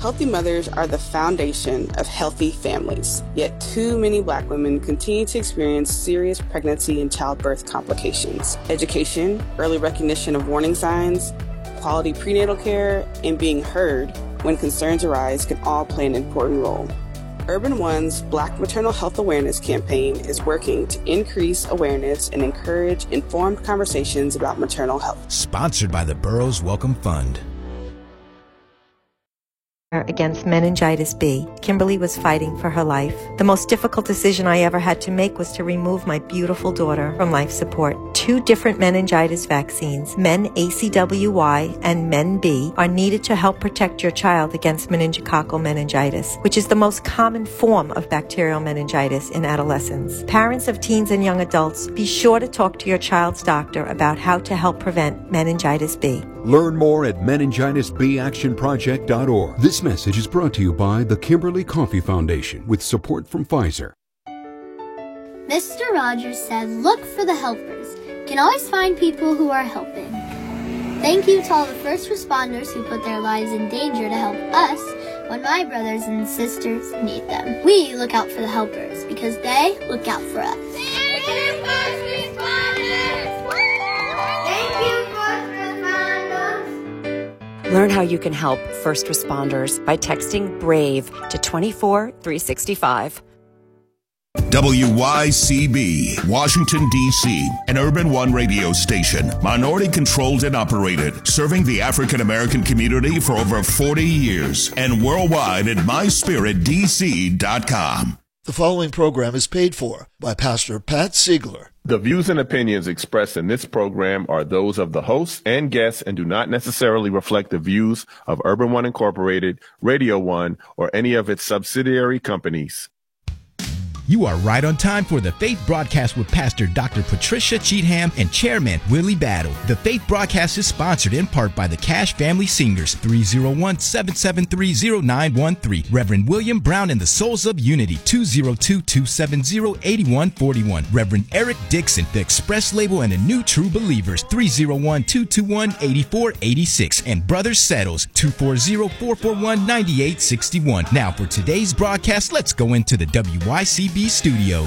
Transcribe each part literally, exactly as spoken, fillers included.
Healthy mothers are the foundation of healthy families, yet too many Black women continue to experience serious pregnancy and childbirth complications. Education, early recognition of warning signs, quality prenatal care, and being heard when concerns arise can all play an important role. Urban One's Black Maternal Health Awareness Campaign is working to increase awareness and encourage informed conversations about maternal health. Sponsored by the Burroughs Welcome Fund. Against meningitis B, Kimberly was fighting for her life. The most difficult decision I ever had to make was to remove my beautiful daughter from life support. Two different meningitis vaccines, Men A C W Y and Men B, are needed to help protect your child against meningococcal meningitis, which is the most common form of bacterial meningitis in adolescents. Parents of teens and young adults, be sure to talk to your child's doctor about how to help prevent meningitis B. Learn more at meningitis b action project dot org. This message is brought to you by the Kimberly Coffee Foundation with support from Pfizer. Mister Rogers said, look for the helpers. You can always find people who are helping. Thank you to all the first responders who put their lives in danger to help us when my brothers and sisters need them. We look out for the helpers because they look out for us. Thank you, first responders! Thank you, Learn how you can help first responders by texting BRAVE to two four three six five. W Y C B, Washington, D C, an Urban One radio station, minority-controlled and operated, serving the African-American community for over forty years, and worldwide at my spirit d c dot com. The following program is paid for by Pastor Pat Siegler. The views and opinions expressed in this program are those of the hosts and guests and do not necessarily reflect the views of Urban One Incorporated, Radio One, or any of its subsidiary companies. You are right on time for the Faith Broadcast with Pastor Doctor Patricia Cheatham and Chairman Willie Battle. The Faith Broadcast is sponsored in part by the Cash Family Singers, three oh one, seven seven three, oh nine one three. Reverend William Brown and the Souls of Unity, two oh two, two seven oh, eight one four one. Reverend Eric Dixon, the Express Label and the New True Believers, three oh one, two two one, eight four eight six. And Brothers Settles, two four zero, four four one, nine eight six one. Now for today's broadcast, let's go into the W Y C B studio.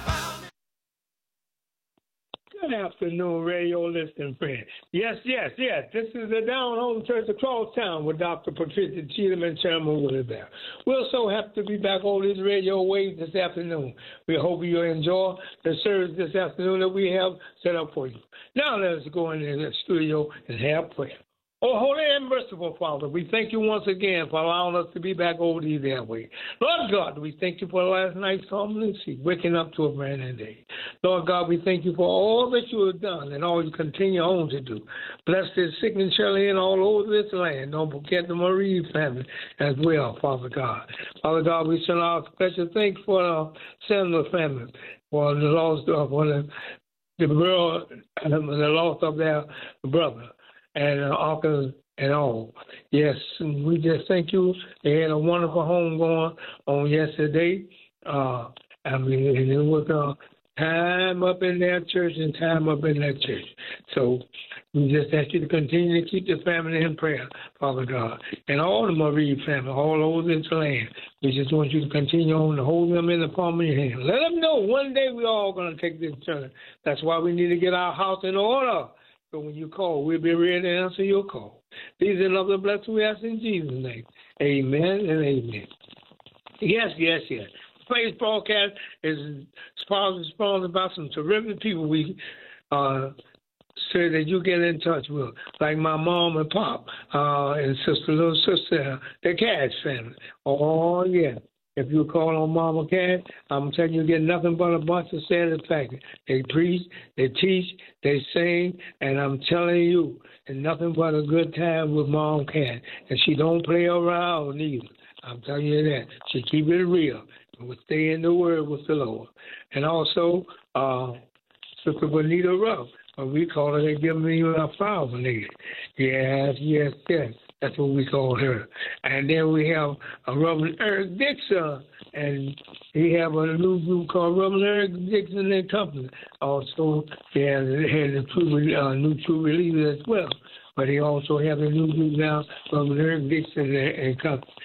Good afternoon, radio listening friends. Yes, yes, yes. This is the Down Home Church across town with Doctor Patricia Cheatham and Chairman Willie Bear. We're so happy to be back on this radio wave this afternoon. We hope you enjoy the service this afternoon that we have set up for you. Now let's go into the studio and have prayer. Oh, holy and merciful Father, we thank you once again for allowing us to be back over these airways. Lord God, we thank you for last night's somnolence, waking up to a brand new day. Lord God, we thank you for all that you have done and all you continue on to do. Bless this sick and Shirley and all over this land. Don't forget the Marie family as well, Father God. Father God, we send our special thanks for the Sandler family, for the loss of for the, the girl, the loss of their brother. And uh, Arkansas and all. Yes, we just thank you. They had a wonderful home going on yesterday. Uh, I mean, and it was uh, time up in their church and time up in that church. So we just ask you to continue to keep the family in prayer, Father God, and all the Marie family, all over this land. We just want you to continue on to hold them in the palm of your hand. Let them know one day we're all going to take this turn. That's why we need to get our house in order. So when you call, we'll be ready to answer your call. These are another blessing we ask in Jesus' name. Amen and amen. Yes, yes, yes. Faith Broadcast is sponsored by some terrific people we uh, say that you get in touch with, like my mom and pop uh, and sister, little sister, the Cash family. Oh, yeah. If you call on Mama Cat, I'm telling you, you get nothing but a bunch of satisfaction. They preach, they teach, they sing, and I'm telling you, it's nothing but a good time with Mom Cat. And she don't play around either. I'm telling you that. She keep it real. And we stay in the Word with the Lord. And also, uh, Sister Bonita Ruff, what we call her, they give me a flower lady. Yes, yes, yes. That's what we call her. And then we have a Reverend Eric Dixon, and he have a new group called Reverend Eric Dixon and Company. Also, he has, has a true, uh, new true release as well. But he also has a new group now, Reverend Eric Dixon and, and Company.